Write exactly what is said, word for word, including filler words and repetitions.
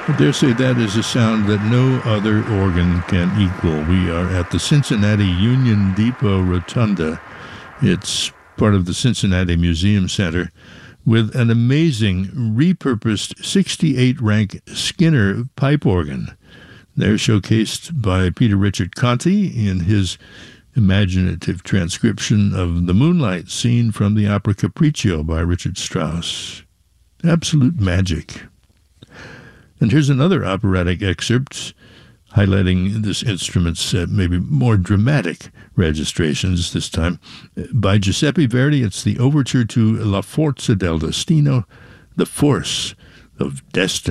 I dare say that is a sound that no other organ can equal. We are at the Cincinnati Union Depot Rotunda. It's part of the Cincinnati Museum Center, with an amazing repurposed sixty-eight rank Skinner pipe organ. They're showcased by Peter Richard Conti in his imaginative transcription of the moonlight scene from the opera Capriccio by Richard Strauss. Absolute magic. And here's another operatic excerpt highlighting this instrument's uh, maybe more dramatic registrations this time. By Giuseppe Verdi, it's the overture to La Forza del Destino, the force of destiny.